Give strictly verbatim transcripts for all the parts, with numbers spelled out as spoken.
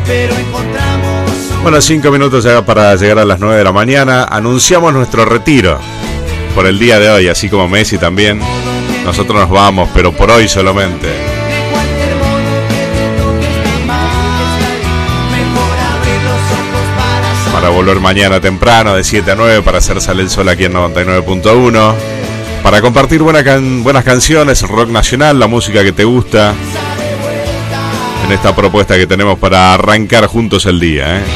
Bueno, cinco minutos ya para llegar a las nueve de la mañana. Anunciamos nuestro retiro por el día de hoy, así como Messi también. Nosotros nos vamos, pero por hoy solamente. Para volver mañana temprano de siete a nueve para hacer Sale el Sol aquí en noventa y nueve punto uno. Para compartir buena can- buenas canciones, rock nacional, la música que te gusta. En esta propuesta que tenemos para arrancar juntos el día, ¿eh?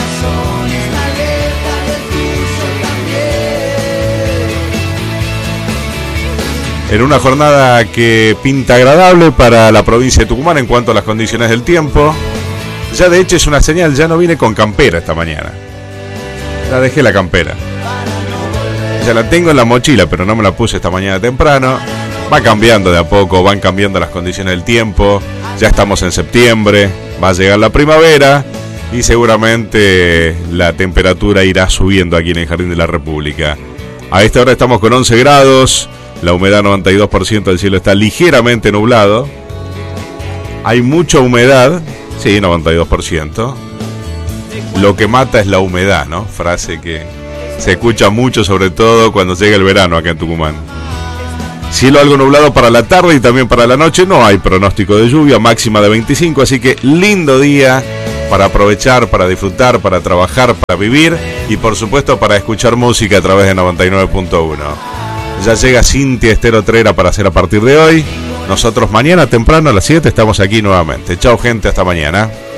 En una jornada que pinta agradable para la provincia de Tucumán en cuanto a las condiciones del tiempo. Ya de hecho es una señal, ya no vine con campera esta mañana. Ya dejé la campera. Ya la tengo en la mochila, pero no me la puse esta mañana temprano. Va cambiando de a poco, van cambiando las condiciones del tiempo. Ya estamos en septiembre, va a llegar la primavera y seguramente la temperatura irá subiendo aquí en el Jardín de la República. A esta hora estamos con once grados, la humedad noventa y dos por ciento, el cielo está ligeramente nublado. Hay mucha humedad, sí, noventa y dos por ciento. Lo que mata es la humedad, ¿no? Frase que se escucha mucho, sobre todo cuando llega el verano acá en Tucumán. Cielo algo nublado para la tarde y también para la noche. No hay pronóstico de lluvia, máxima de veinticinco, así que lindo día para aprovechar, para disfrutar, para trabajar, para vivir y por supuesto para escuchar música a través de noventa y nueve punto uno. Ya llega Cintia Estero Trera para hacer a partir de hoy. Nosotros mañana temprano a las siete estamos aquí nuevamente. Chao gente, hasta mañana.